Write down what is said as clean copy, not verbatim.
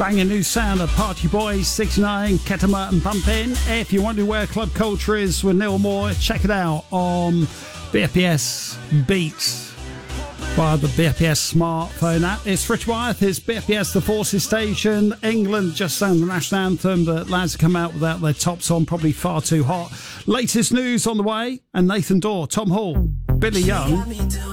Banging new sound of Party Boys, 69, Ketama and Pumpin'. If you wonder where club culture is with Neil Moore, check it out on BFPS Beats via the BFPS smartphone app. It's Rich Wyeth, it's BFPS The Forces Station. England just sang the national anthem. The lads have come out without their tops on, probably far too hot. Latest news on the way, and Nathan Dorr, Tom Hall, Billy Young.